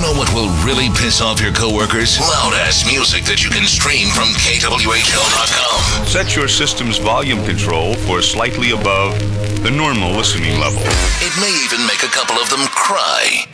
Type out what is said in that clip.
know what will really piss off your coworkers? Loud-ass music that you can stream from KWHL.com. Set your system's volume control for slightly above the normal listening level. It may even make a couple of them cry.